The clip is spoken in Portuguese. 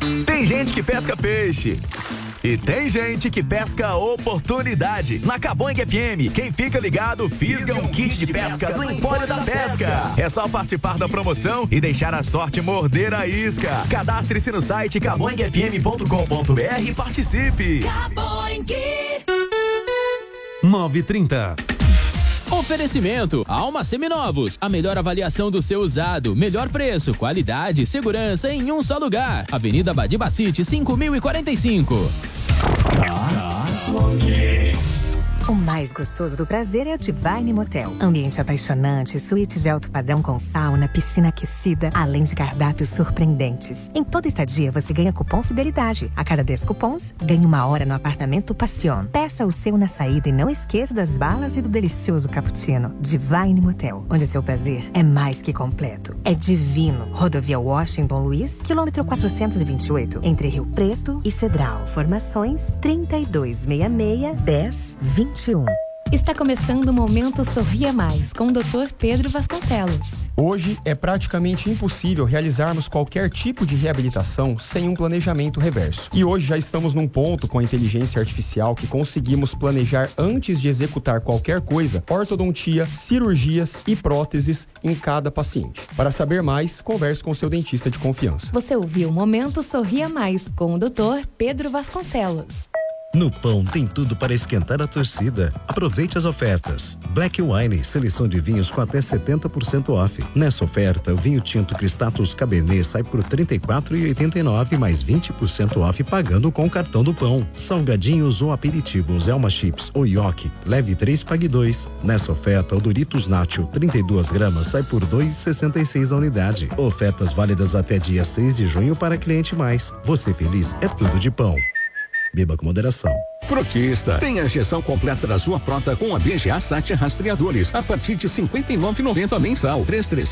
Tem gente que pesca peixe e tem gente que pesca oportunidade. Na Caboing FM, quem fica ligado fisga um kit de pesca do Empório da Pesca. É só participar da promoção e deixar a sorte morder a isca. Cadastre-se no site caboingfm.com.br e participe. Caboing 9h30. Oferecimento Alma Seminovos, a melhor avaliação do seu usado, melhor preço, qualidade, segurança em um só lugar. Avenida Badibacite, 5045. O mais gostoso do prazer é o Divine Motel. Ambiente apaixonante, suíte de alto padrão com sauna, piscina aquecida, além de cardápios surpreendentes. Em toda estadia, você ganha cupom Fidelidade. A cada 10 cupons, ganha 1 hora no apartamento Passion. Peça o seu na saída e não esqueça das balas e do delicioso cappuccino. Divine Motel, onde seu prazer é mais que completo. É divino. Rodovia Washington Luiz, quilômetro 428, entre Rio Preto e Cedral. Formações 3266-1021. Está começando o Momento Sorria Mais, com o Dr. Pedro Vasconcelos. Hoje é praticamente impossível realizarmos qualquer tipo de reabilitação sem um planejamento reverso. E hoje já estamos num ponto com a inteligência artificial que conseguimos planejar antes de executar qualquer coisa, ortodontia, cirurgias e próteses em cada paciente. Para saber mais, converse com seu dentista de confiança. Você ouviu o Momento Sorria Mais, com o Dr. Pedro Vasconcelos. No Pão tem tudo para esquentar a torcida. Aproveite as ofertas. Black Wine, seleção de vinhos com até 70% off. Nessa oferta, o vinho tinto Cristatus Cabernet sai por R$ 34,89 mais 20% off pagando com o cartão do Pão. Salgadinhos ou aperitivos, Elma Chips ou Yoki, leve 3, pague 2. Nessa oferta, o Doritos Nacho 32 gramas sai por R$ 2,66 a unidade. Ofertas válidas até dia 6 de junho para cliente mais. Você feliz é tudo de Pão. Beba com moderação. Frotista, tem a gestão completa da sua frota com a BGA Sat Rastreadores a partir de R$ 59,90 mensal. 33